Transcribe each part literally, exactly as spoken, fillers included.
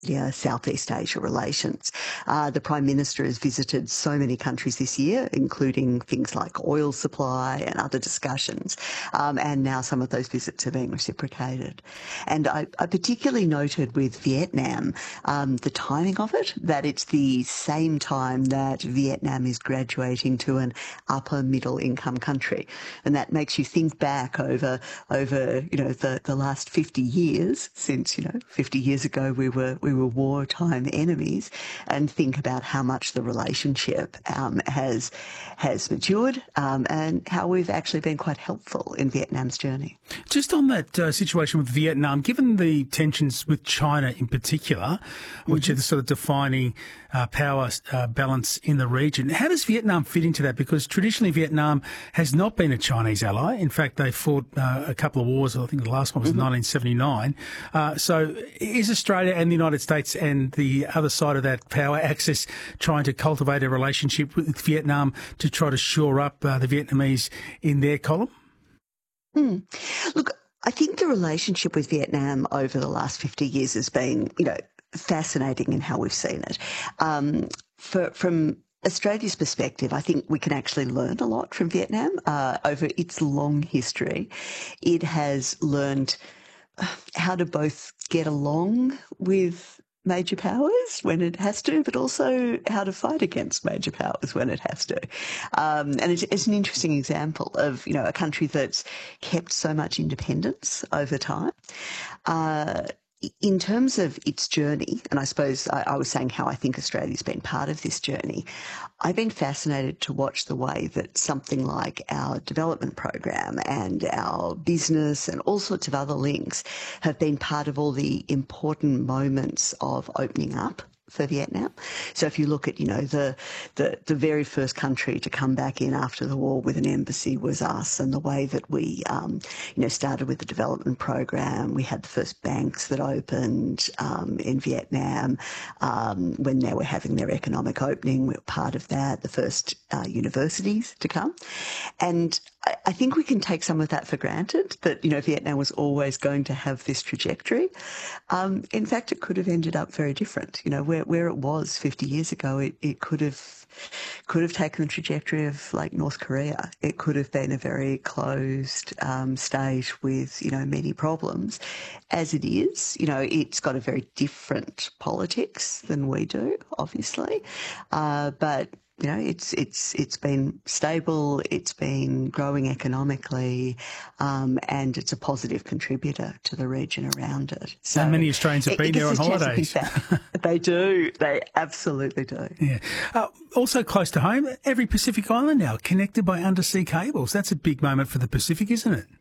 Yeah, Southeast Asia relations. Uh, the Prime Minister has visited so many countries this year, including things like oil supply and other discussions. Um, and now some of those visits are being reciprocated. And I, I particularly noted with Vietnam um, the timing of it, that it's the same time that Vietnam is graduating to an upper middle income country. And that makes you think back over, over you know, the, the last fifty years, since, you know, fifty years ago we were, we were wartime enemies, and think about how much the relationship um, has has matured um, and how we've actually been quite helpful in Vietnam's journey. Just on that uh, situation with Vietnam, given the tensions with China in particular, which mm-hmm. are the sort of defining uh, power uh, balance in the region, how does Vietnam fit into that? Because traditionally Vietnam has not been a Chinese ally. In fact, they fought uh, a couple of wars. I think the last one was mm-hmm. in nineteen seventy-nine. Uh, so is Australia and the United States and the other side of that power axis trying to cultivate a relationship with Vietnam to try to shore up uh, the Vietnamese in their column? Hmm. Look, I think the relationship with Vietnam over the last fifty years has been, you know, fascinating in how we've seen it. Um, for, from Australia's perspective, I think we can actually learn a lot from Vietnam. Uh, over its long history, it has learned how to both get along with major powers when it has to, but also how to fight against major powers when it has to. Um, and it's, it's an interesting example of, you know, a country that's kept so much independence over time. Uh, in terms of its journey, and I suppose I, I was saying how I think Australia's been part of this journey, I've been fascinated to watch the way that something like our development program and our business and all sorts of other links have been part of all the important moments of opening up for Vietnam. So if you look at, you know, the, the the very first country to come back in after the war with an embassy was us, and the way that we, um, you know, started with the development program. We had the first banks that opened um, in Vietnam um, when they were having their economic opening. We were part of that. The first uh, universities to come, and I, I think we can take some of that for granted. That, you know, Vietnam was always going to have this trajectory. Um, in fact, it could have ended up very different. You know, where where it was fifty years ago, it, it could have could have taken the trajectory of like North Korea. It could have been a very closed um, state with, you know, many problems. As it is, you know, it's got a very different politics than we do, obviously, uh, but you know, it's it's it's been stable, it's been growing economically, um, and it's a positive contributor to the region around it. So and many Australians have been there on holidays. They do. They absolutely do. Yeah. Uh, also close to home, every Pacific island now connected by undersea cables. That's a big moment for the Pacific, isn't it?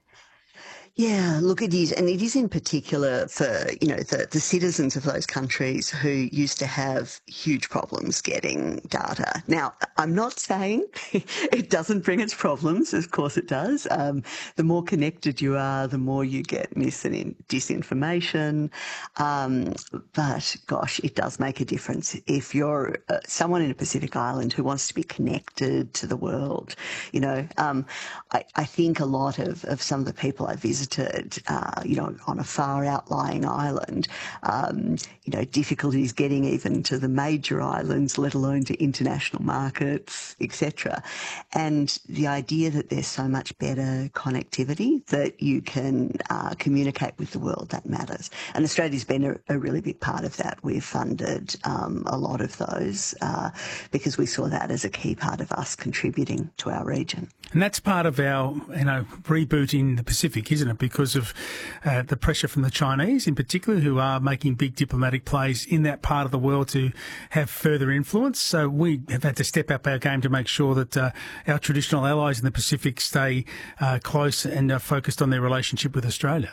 Yeah, look, it is. And it is in particular for, you know, the, the citizens of those countries who used to have huge problems getting data. Now, I'm not saying it doesn't bring its problems. Of course it does. Um, the more connected you are, the more you get mis and disinformation. Um, but, gosh, it does make a difference. If you're uh, someone in a Pacific island who wants to be connected to the world, you know, um, I, I think a lot of, of some of the people I visited Uh, you know, on a far outlying island, um, you know, difficulties getting even to the major islands, let alone to international markets, et cetera. And the idea that there's so much better connectivity that you can uh, communicate with the world, that matters. And Australia's been a, a really big part of that. We've funded um, a lot of those uh, because we saw that as a key part of us contributing to our region. And that's part of our, you know, reboot in the Pacific, isn't it? Because of uh, the pressure from the Chinese in particular, who are making big diplomatic plays in that part of the world to have further influence. So we have had to step up our game to make sure that uh, our traditional allies in the Pacific stay uh, close and uh, focused on their relationship with Australia.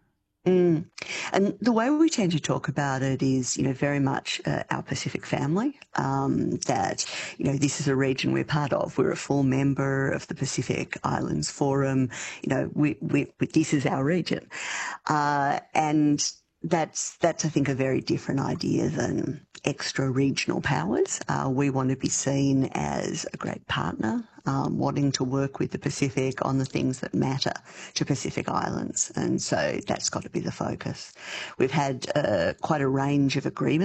Mm. And the way we tend to talk about it is, you know, very much uh, our Pacific family, um, that, you know, this is a region we're part of. We're a full member of the Pacific Islands Forum. You know, we, we, we this is our region. Uh, and that's, that's, I think, a very different idea than extra regional powers. Uh, we want to be seen as a great partner, um, wanting to work with the Pacific on the things that matter to Pacific Islands. And so that's got to be the focus. We've had uh, quite a range of agreements